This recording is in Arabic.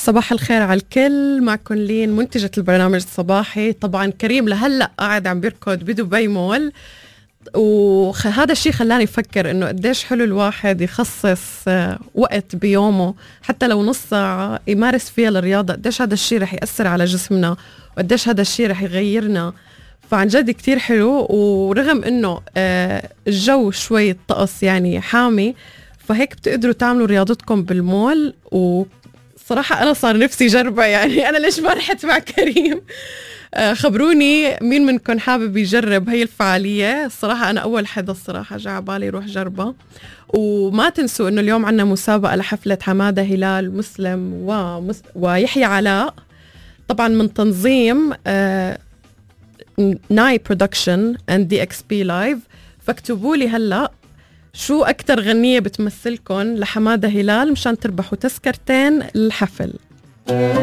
صباح الخير على الكل، معكم لين منتجة البرنامج الصباحي. طبعا كريم لهلأ قاعد عم بيركض بدبي مول، وهذا الشيء خلاني أفكر إنه قديش حلو الواحد يخصص وقت بيومه حتى لو نص ساعة يمارس فيها الرياضة. قديش هذا الشيء رح يأثر على جسمنا، وقديش هذا الشيء رح يغيرنا. فعن جد كتير حلو، ورغم إنه الجو شوي الطقس يعني حامي، فهيك بتقدروا تعملوا رياضتكم بالمول. وصراحة أنا صار نفسي جربة، يعني أنا ليش ما رحت مع كريم؟ خبروني مين منكم حابب يجرب هاي الفعالية. الصراحة أنا أول حدا الصراحة جاء عبالي روح جربة. وما تنسوا إنه اليوم عنا مسابقة لحفلة حمادة هلال مسلم ويحيى علاء، طبعا من تنظيم ناي برودكشن اند دي اكس بي لايف. فاكتبوا لي هلا شو أكتر غنية بتمثلكن لحمادة هلال مشان تربحوا تذكرتين للحفل.